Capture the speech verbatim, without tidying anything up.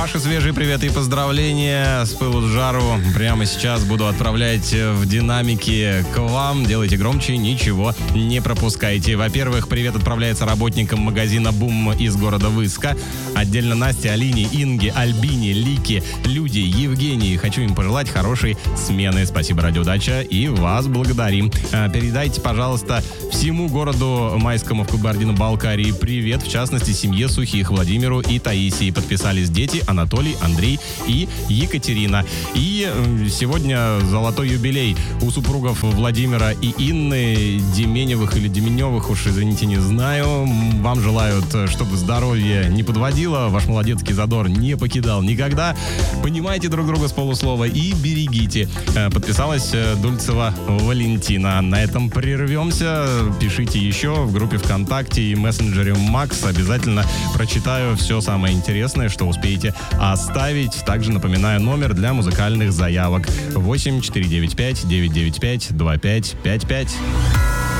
Ваши свежие приветы и поздравления с пылу с жару прямо сейчас буду отправлять в динамике к вам. Делайте громче, ничего не пропускайте. Во-первых, привет отправляется работникам магазина «Бум» из города Выска. Отдельно Насте, Алине, Инге, Альбине, Лике, Люде, Евгении. Хочу им пожелать хорошей смены. Спасибо, радиодача, и вас благодарим. Передайте, пожалуйста, всему городу Майскому в Кабардино-Балкарии привет, в частности, семье Сухих, Владимиру и Таисии. Подписались дети Анатолий, Андрей и Екатерина. И сегодня золотой юбилей у супругов Владимира и Инны, Деменевых или Деменевых, уж извините, не знаю. Вам желают, чтобы здоровье не подводило, ваш молодецкий задор не покидал никогда. Понимайте друг друга с полуслова и берегите. Подписалась Дульцева Валентина. На этом прервемся. Пишите еще в группе ВКонтакте и мессенджере Макс. Обязательно прочитаю все самое интересное, что успеете оставить. Также напоминаю номер для музыкальных заявок восемь четыре девять пять девять девять пять два пять пять пять.